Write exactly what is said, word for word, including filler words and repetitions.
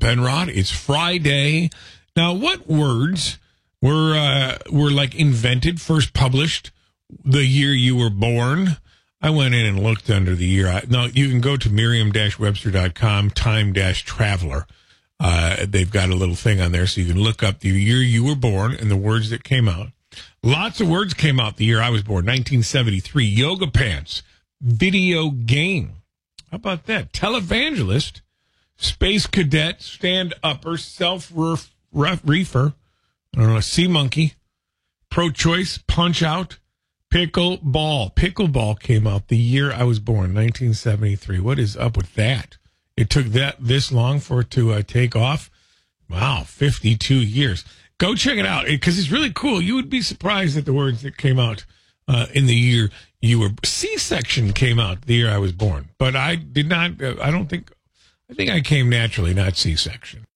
Penrod. It's Friday. Now, what words were uh, were like invented, first published the year you were born? I went in and looked under the year. I, no, you can go to merriam webster dot com, time-traveler. Uh, they've got a little thing on there so you can look up the year you were born and the words that came out. Lots of words came out the year I was born, nineteen seventy-three. Yoga pants, video game. How about that? Televangelist, space cadet, stand-upper, self-reefer, I don't know, sea monkey, pro-choice, punch-out, pickleball. Pickleball came out the year I was born, nineteen seventy-three. What is up with that? It took that this long for it to uh, take off. Wow, fifty-two years. Go check it out because it's really cool. You would be surprised at the words that came out uh, in the year you were. C-section came out the year I was born, but I did not. Uh, I don't think. I think I came naturally, not C-section.